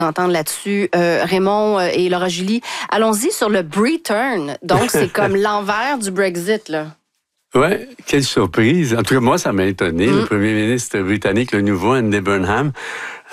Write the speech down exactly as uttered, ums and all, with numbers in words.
entendre là-dessus. Euh, Raymond et Laura Julie, allons-y sur le Breturn. Donc, c'est comme l'envers du Brexit, là. Oui, quelle surprise. En tout cas, moi, ça m'a étonné. Mm. Le premier ministre britannique, le nouveau, Andy Burnham,